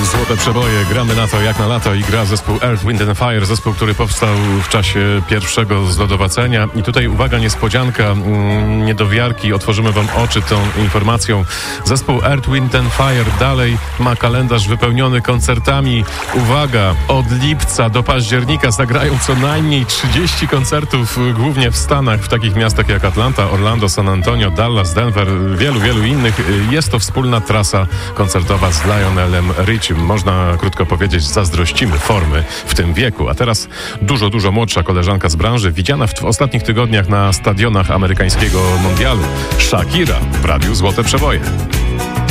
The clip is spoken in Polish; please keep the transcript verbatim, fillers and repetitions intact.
Złote przeboje, gramy na to jak na lato i gra zespół Earth, Wind and Fire, zespół, który powstał w czasie pierwszego zlodowacenia. I tutaj uwaga, niespodzianka, mm, niedowiarki, otworzymy wam oczy tą informacją. Zespół Earth, Wind and Fire dalej ma kalendarz wypełniony koncertami. Uwaga, od lipca do października zagrają co najmniej trzydzieści koncertów, głównie w Stanach, w takich miastach jak Atlanta, Orlando, San Antonio, Dallas, Denver, wielu, wielu innych. Jest to wspólna trasa koncertowa z Lionelem Richiem. Można krótko powiedzieć, zazdrościmy formy w tym wieku. A teraz dużo, dużo młodsza koleżanka z branży, widziana w, w ostatnich tygodniach na stadionach amerykańskiego mundialu. Shakira w Radiu Złote Przeboje.